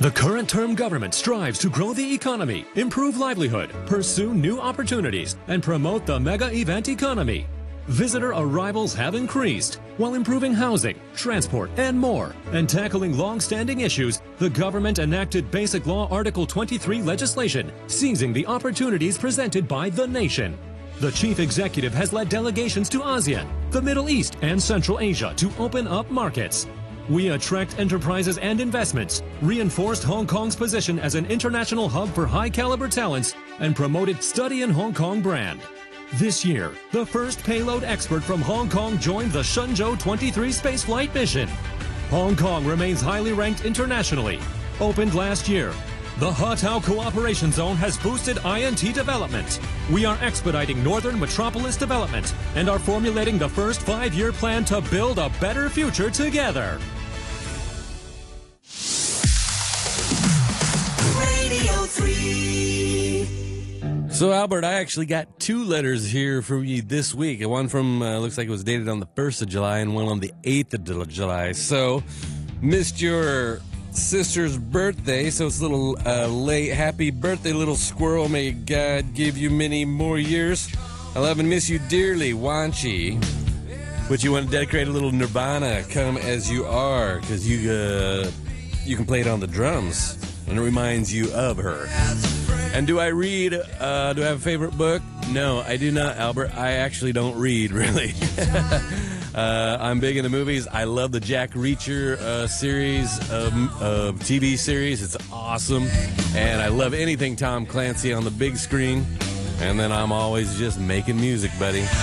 The current term government strives to grow the economy, improve livelihood, pursue new opportunities, and promote the mega event economy. Visitor arrivals have increased while improving housing, transport, and more, and tackling long-standing issues. The government enacted Basic Law Article 23 legislation, seizing the opportunities presented by the nation. The chief executive has led delegations to ASEAN, the Middle East, and Central Asia to open up markets. We attract enterprises and investments, reinforced Hong Kong's position as an international hub for high-caliber talents, and promoted Study in Hong Kong brand. This year, the first payload expert from Hong Kong joined the Shenzhou 23 spaceflight mission. Hong Kong remains highly ranked internationally. Opened last year, the Hatao Cooperation Zone has boosted INT development. We are expediting Northern Metropolis development and are formulating the first 5-year plan to build a better future together. Radio 3. So, Albert, I actually got 2 letters here from you this week. One from, looks like it was dated on the 1st of July, and one on the 8th of July. So, missed your sister's birthday, so it's a little late. Happy birthday, little squirrel. May God give you many more years. I love and miss you dearly, Wanchi. But you want to dedicate a little Nirvana, Come As You Are, because you can play it on the drums, and it reminds you of her. And do I read? Do I have a favorite book? No, I do not, Albert. I actually don't read, really. I'm big into movies. I love the Jack Reacher series of TV series. It's awesome. And I love anything Tom Clancy on the big screen. And then I'm always just making music, buddy.